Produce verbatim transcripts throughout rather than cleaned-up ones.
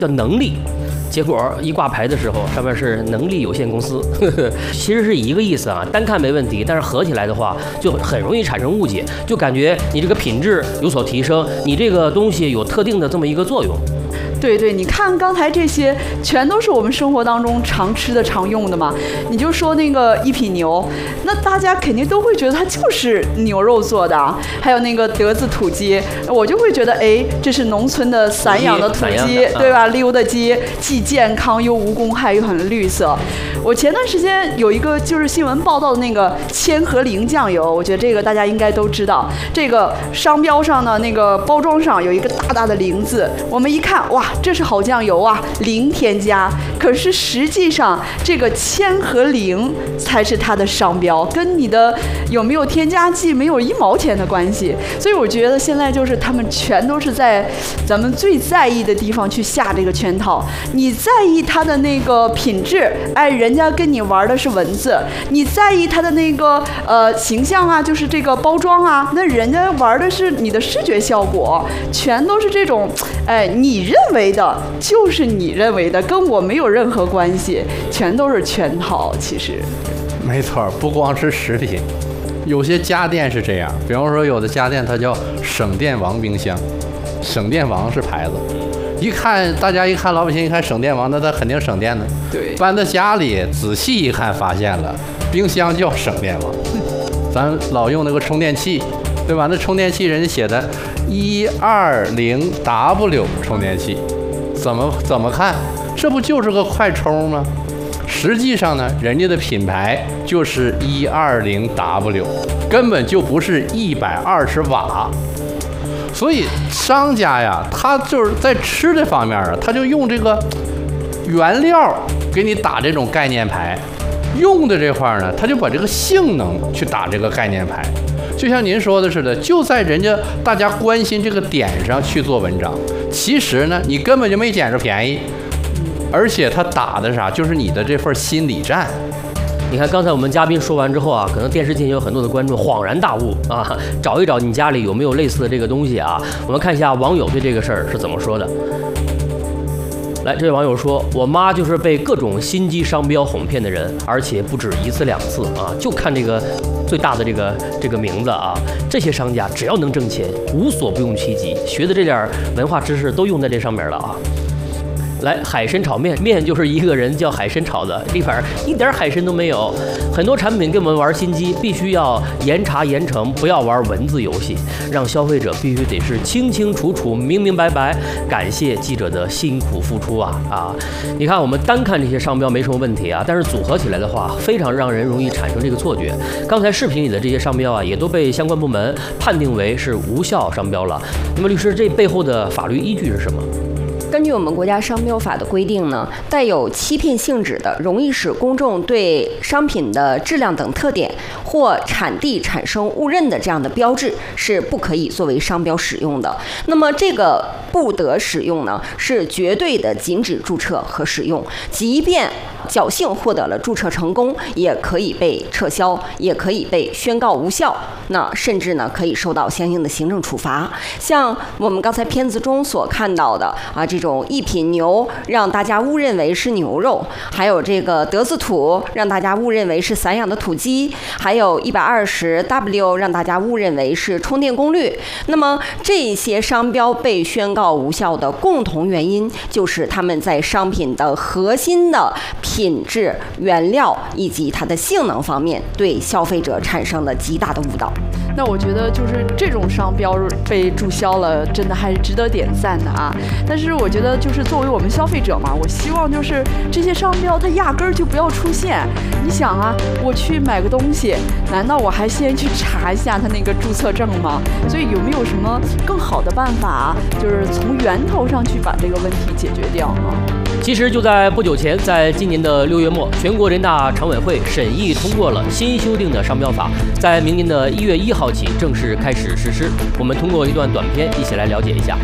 叫能力。结果一挂牌的时候，上面是能力有限公司，呵呵，其实是一个意思啊，单看没问题，但是合起来的话，就很容易产生误解，就感觉你这个品质有所提升，你这个东西有特定的这么一个作用。 对对，你看刚才这些全都是我们生活当中常吃的、常用的嘛。你就说那个一品牛，那大家肯定都会觉得它就是牛肉做的。还有那个德字土鸡，我就会觉得，哎，这是农村的散养的土鸡，对吧？溜达鸡，既健康又无公害又很绿色。我前段时间有一个就是新闻报道的那个千和苓酱油，我觉得这个大家应该都知道。这个商标上呢，那个包装上有一个大大的苓字，我们一看，哇！这是好酱油啊，零添加。可是实际上，这个千和苓才是它的商标，跟你的有没有添加剂没有一毛钱的关系。所以我觉得现在就是他们全都是在咱们最在意的地方去下这个圈套。你在意它的那个品质，哎，人家跟你玩的是文字；你在意它的那个呃形象啊，就是这个包装啊，那人家玩的是你的视觉效果，全都是这种，哎，你认为的就是你认为的，跟我没有任何关系，全都是圈套。其实没错，不光是食品，有些家电是这样，比方说有的家电它叫省电王冰箱，省电王是牌子，一看大家一看老百姓一看省电王，那它肯定省电的。 对， 搬到家里仔细一看，发现了冰箱叫省电王，咱老用那个充电器，对吧？那充电器人家写的一二零 W 充电器，怎么怎么看，这不就是个快充吗？实际上呢，人家的品牌就是一二零 W， 根本就不是一百二十瓦。所以商家呀，他就是在吃这方面啊，他就用这个原料给你打这种概念牌，用的这块呢，他就把这个性能去打这个概念牌。就像您说的似的，就在人家大家关心这个点上去做文章。其实呢，你根本就没捡着便宜，而且他打的啥，就是你的这份心理战。 你看刚才我们嘉宾说完之后啊，可能电视前有很多的观众恍然大悟啊，找一找你家里有没有类似的这个东西啊。我们看一下网友对这个事儿是怎么说的。来，这位网友说，我妈就是被各种心机商标哄骗的人，而且不止一次两次啊，就看这个最大的这个这个名字啊，这些商家只要能挣钱，无所不用其极，学的这点文化知识都用在这上面了啊。来，海参炒面，面就是一个人叫海参炒的，里边一点海参都没有。很多产品跟我们玩心机，必须要严查严惩，不要玩文字游戏，让消费者必须得是清清楚楚、明明白白。感谢记者的辛苦付出啊啊！你看，我们单看这些商标没什么问题啊，但是组合起来的话，非常让人容易产生这个错觉。刚才视频里的这些商标啊，也都被相关部门判定为是无效商标了。那么，律师，这背后的法律依据是什么？ 根据我们国家商标法的规定呢，带有欺骗性质的、容易使公众对商品的质量等特点或产地产生误认的这样的标志是不可以作为商标使用的。那么这个不得使用呢，是绝对的禁止注册和使用，即便侥幸获得了注册成功，也可以被撤销，也可以被宣告无效，那甚至呢可以受到相应的行政处罚。像我们刚才片子中所看到的啊，这种一品牛让大家误认为是牛肉，还有这个德字土让大家误认为是散养的土鸡，还有一百二十 W 让大家误认为是充电功率。那么这些商标被宣告无效的共同原因，就是他们在商品的核心的品质、原料以及它的性能方面对消费者产生了极大的误导。 那我觉得就是这种商标被注销了，真的还是值得点赞的啊。但是我觉得就是作为我们消费者嘛，我希望就是这些商标它压根儿就不要出现。你想啊，我去买个东西，难道我还先去查一下它那个注册证吗？所以有没有什么更好的办法啊，就是从源头上去把这个问题解决掉呢？ 其实就在不久前，在今年的六月末，全国人大常委会审议通过了新修订的商标法，在明年的一月一号起正式开始实施。我们通过一段短片一起来了解一下。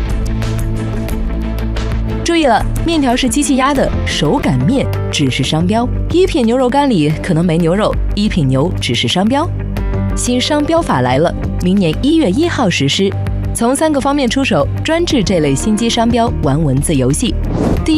注意了，面条是机器压的，手擀面只是商标。一品牛肉干里可能没牛肉，一品牛只是商标。新商标法来了，明年一月一号实施，从三个方面出手，专治这类心机商标玩文字游戏。